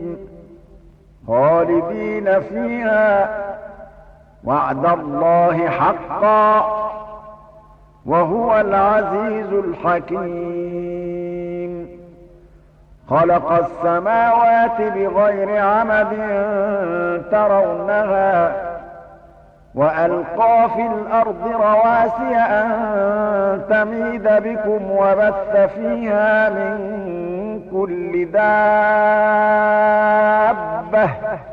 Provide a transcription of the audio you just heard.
خالدين فيها وعد الله حقا وهو العزيز الحكيم خلق السماوات بغير عمد ترونها وألقى في الأرض رواسي أن تميد بكم وبث فيها من كل دابة